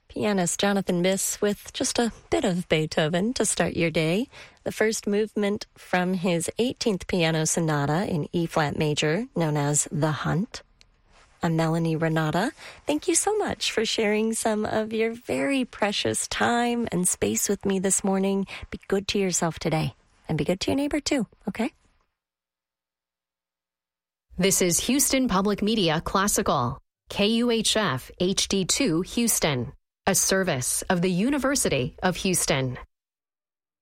Pianist Jonathan Biss with just a bit of Beethoven to start your day. The first movement from his 18th piano sonata in E-flat major, known as The Hunt. I'm Melanie Renata. Thank you so much for sharing some of your very precious time and space with me this morning. Be good to yourself today, and be good to your neighbor too, okay? This is Houston Public Media Classical, KUHF HD2 Houston, a service of the University of Houston.